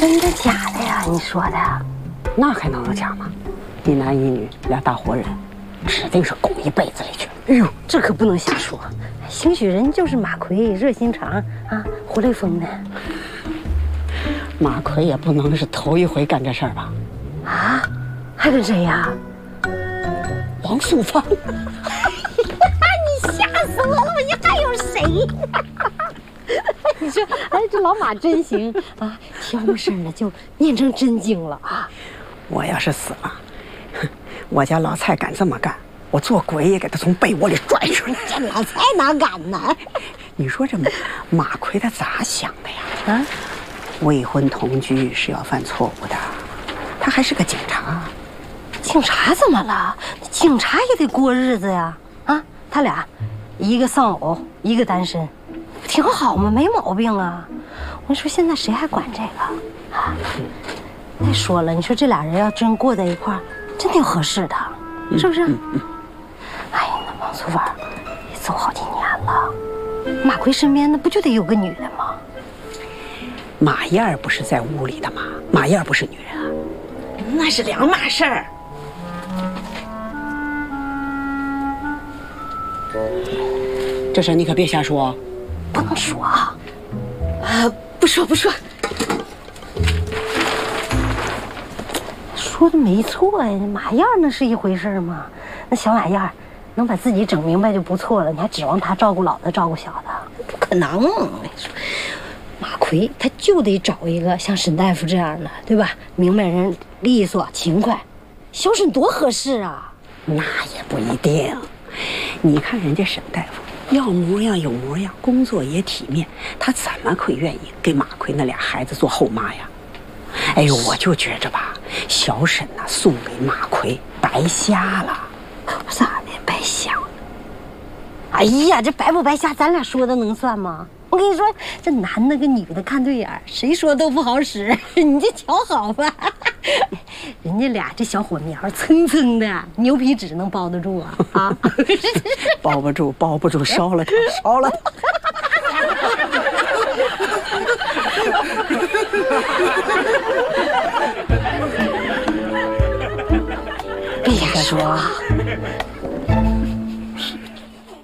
真的假的呀？你说的？ 那还能有假吗？一男一女俩大活人，指定是拱一辈子里去。 哎呦，这可不能瞎说。兴许人就是马奎热心肠啊，活雷锋呢。 马奎也不能是头一回干这事儿吧？ 啊，还跟谁呀？ 王素芳。 你吓死我了！你还有谁？你说，哎，这老马真行啊！挑么事呢就念成真经了啊！ 我要是死了，我家老蔡敢这么干，我做鬼也给他从被窝里拽出来。 这老蔡哪敢呢？ 你说这马奎他咋想的呀？ 啊， 未婚同居是要犯错误的，他还是个警察。 警察怎么了？警察也得过日子呀！啊，他俩，一个丧偶，一个单身，挺好嘛，没毛病啊。我说现在谁还管这个啊？再说了，你说这俩人要真过在一块儿，真挺合适的，是不是？哎呀，那王素芬也走好几年了，马奎身边那不就得有个女的吗？ 马燕儿不是在屋里的吗？马燕儿不是女人啊？ 那是两码事儿。 这事你可别瞎说。 不能说啊！不说不说。说的没错呀，马燕那是一回事吗？那小马燕能把自己整明白就不错了，你还指望他照顾老的照顾小的？不可能！我跟你说，马奎他就得找一个像沈大夫这样的，对吧？明白人、利索、勤快，小沈多合适啊！ 那也不一定。你看人家沈大夫，要模样有模样，工作也体面，他怎么会愿意给马奎那俩孩子做后妈呀？哎呦，我就觉着吧，小沈呐送给马奎白瞎了。 可不咋的，白瞎了。哎呀，这白不白瞎，咱俩说的能算吗？我跟你说，这男的跟女的看对眼，谁说都不好使。你这瞧好吧，人家俩这小火苗蹭蹭的，牛皮纸能包得住啊？啊， 包不住，包不住，烧了它，烧了它。 别瞎说啊！